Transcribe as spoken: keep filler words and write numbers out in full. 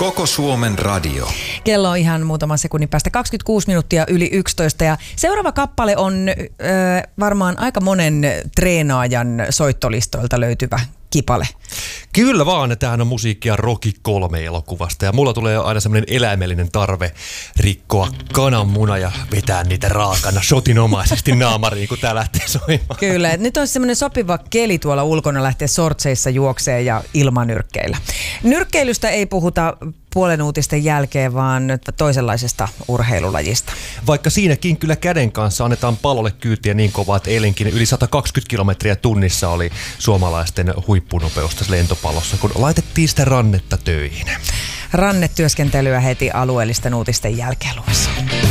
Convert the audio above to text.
Koko Suomen radio. Kello on ihan muutaman sekunnin päästä kaksikymmentäkuusi minuuttia yli yksitoista ja seuraava kappale on ö, varmaan aika monen treenaajan soittolistoilta löytyvä kipale. Kyllä vaan, tämähän on musiikkia Rocky kolme elokuvasta ja mulla tulee aina semmoinen eläimellinen tarve rikkoa kananmuna ja vetää niitä raakana shotinomaisesti naamariin, kun tää lähtee soimaan. Kyllä, nyt on semmoinen sopiva keli tuolla ulkona lähteä sortseissa juoksee ja ilmanyrkkeillä. Nyrkkeilystä ei puhuta puolen uutisten jälkeen, vaan toisenlaisesta urheilulajista. Vaikka siinäkin kyllä käden kanssa annetaan palolle kyytiä niin kovaa, että eilenkin yli sata kaksikymmentä kilometriä tunnissa oli suomalaisten huippunopeus tässä lentopallossa, kun laitettiin sitä rannetta töihin. Rannetyöskentelyä heti alueellisten uutisten jälkeen luvassa.